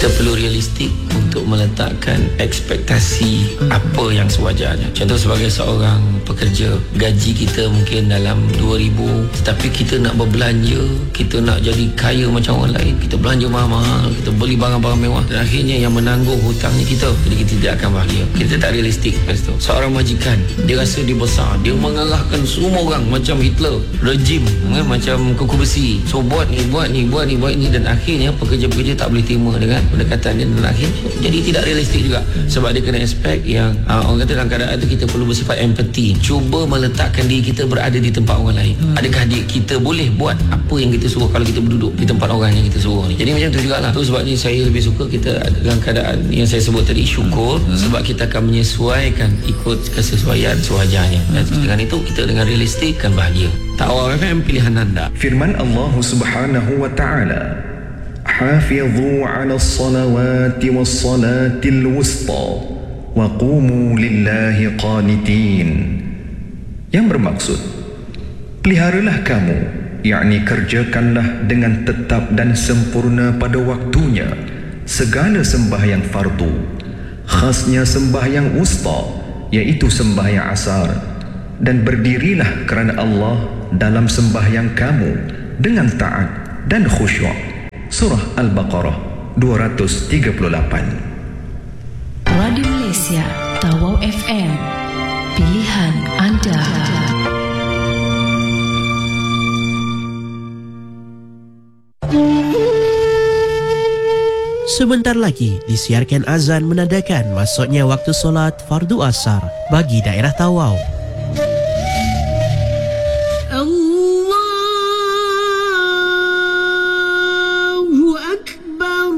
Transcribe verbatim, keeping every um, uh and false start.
kita perlu realistik untuk meletakkan ekspektasi hmm. apa yang sewajarnya. Contoh sebagai seorang pekerja, gaji kita mungkin dalam dua ribu, tetapi kita nak berbelanja, kita nak jadi kaya macam orang lain, kita belanja mahal-mahal, kita beli barang-barang mewah, dan akhirnya yang menanggung hutangnya kita, jadi kita tidak akan bahagia. Kita tak realistik. Seorang majikan, dia rasa dia besar, dia mengarahkan semua orang macam Hitler, rejim kan? Macam kuku besi, so buat ni, buat ni, buat ni, buat ni, dan akhirnya pekerja-pekerja tak boleh terima dengan pendekatan dia, dan akhirnya jadi tidak realistik juga. Sebab dia kena aspek yang uh, orang kata dalam keadaan itu kita perlu bersifat empati, cuba meletakkan diri kita berada di tempat orang lain. hmm. Adakah dia, kita boleh buat apa yang kita suruh kalau kita berduduk di tempat orang yang kita suruh ni? Jadi macam tu jugalah. Tu sebabnya saya lebih suka kita dalam keadaan yang saya sebut tadi, syukur, hmm. sebab kita akan menyesuaikan ikut kesesuaian sewajarnya, dan hmm. dengan itu kita dengan realistik akan bahagia. Tawau F M, pilihan anda. Firman Allah Subhanahu wa taala, "Hafidhu 'alas salawati was salatil wusta wa qumu lillahi qanitin." Yang bermaksud, peliharalah kamu, yakni kerjakanlah dengan tetap dan sempurna pada waktunya segala sembahyang fardu, khasnya sembahyang wusta, iaitu sembahyang asar, dan berdirilah kerana Allah dalam sembahyang kamu dengan taat dan khusyuk. Surah Al-Baqarah dua ratus tiga puluh lapan. Radio Malaysia, Tawau F M, pilihan anda. Sebentar lagi disiarkan azan menandakan masuknya waktu solat fardu asar bagi daerah Tawau.